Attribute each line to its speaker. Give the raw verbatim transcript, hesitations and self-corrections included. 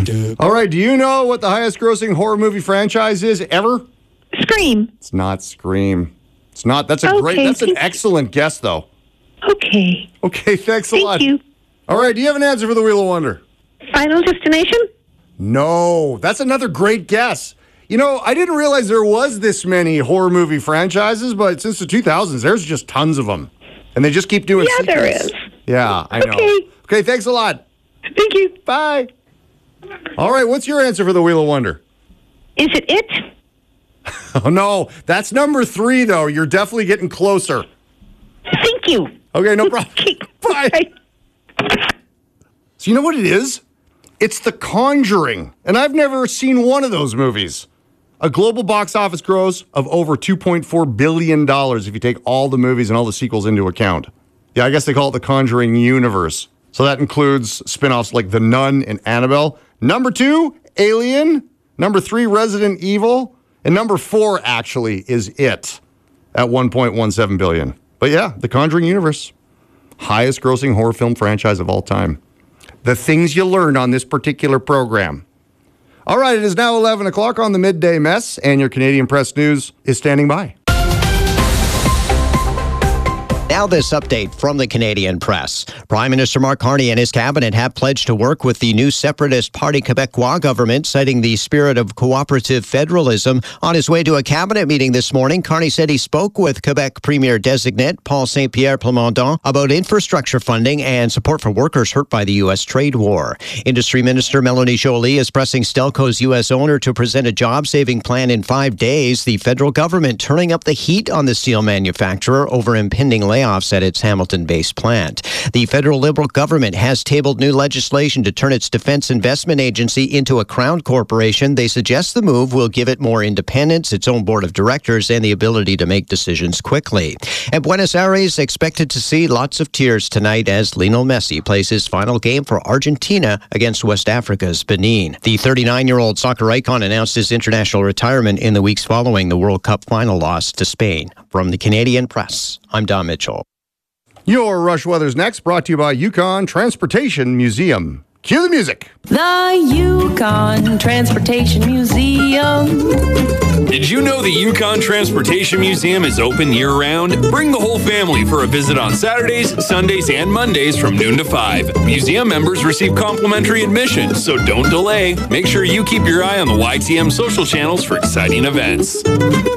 Speaker 1: All right, do you know what the highest grossing horror movie franchise is ever?
Speaker 2: Scream.
Speaker 1: It's not Scream. It's not. That's a
Speaker 2: Okay,
Speaker 1: great, that's an
Speaker 2: thank-
Speaker 1: excellent guess, though.
Speaker 2: Okay.
Speaker 1: Okay, thanks a
Speaker 2: Thank
Speaker 1: lot.
Speaker 2: you.
Speaker 1: All right, do you have an answer for the Wheel of Wonder?
Speaker 2: Final Destination?
Speaker 1: No, that's another great guess. You know, I didn't realize there was this many horror movie franchises, but since the two thousands, there's just tons of them. And they just keep doing
Speaker 2: Yeah, there
Speaker 1: sequels.
Speaker 2: is.
Speaker 1: Yeah, I know.
Speaker 2: Okay.
Speaker 1: Okay, thanks a lot.
Speaker 2: Thank you.
Speaker 1: Bye. All right, what's your answer for the Wheel of Wonder?
Speaker 2: Is it it?
Speaker 1: Oh, no, that's number three, though. You're definitely getting closer.
Speaker 2: Thank you.
Speaker 1: Okay, no problem.
Speaker 2: Okay.
Speaker 1: Bye. So you know what it is? It's The Conjuring, and I've never seen one of those movies. A global box office gross of over two point four billion dollars if you take all the movies and all the sequels into account. Yeah, I guess they call it the Conjuring universe. So that includes spin-offs like The Nun and Annabelle. Number two, Alien. Number three, Resident Evil. And number four, actually, is It at one point one seven billion dollars. But yeah, the Conjuring universe. Highest grossing horror film franchise of all time. The things you learned on this particular program. All right, it is now eleven o'clock on the Midday Mess, and your Canadian Press News is standing by.
Speaker 3: Now this update from the Canadian Press. Prime Minister Mark Carney and his cabinet have pledged to work with the new separatist Parti Québécois government, citing the spirit of cooperative federalism. On his way to a cabinet meeting this morning, Carney said he spoke with Quebec Premier-designate Paul Saint-Pierre Plamondon about infrastructure funding and support for workers hurt by the U S trade war. Industry Minister Melanie Joly is pressing Stelco's U S owner to present a job-saving plan in five days. The federal government turning up the heat on the steel manufacturer over impending layoffs at its Hamilton-based plant. The federal Liberal government has tabled new legislation to turn its defense investment agency into a crown corporation. They suggest the move will give it more independence, its own board of directors, and the ability to make decisions quickly. And Buenos Aires expected to see lots of tears tonight as Lionel Messi plays his final game for Argentina against West Africa's Benin. The thirty-nine-year-old soccer icon announced his international retirement in the weeks following the World Cup final loss to Spain. From the Canadian Press, I'm Don Mitchell.
Speaker 1: Your Rush Weather's next, brought to you by Yukon Transportation Museum. Cue the music.
Speaker 4: The Yukon Transportation Museum.
Speaker 5: Did you know the Yukon Transportation Museum is open year-round? Bring the whole family for a visit on Saturdays, Sundays, and Mondays from noon to five. Museum members receive complimentary admission, so don't delay. Make sure you keep your eye on the Y T M social channels for exciting events.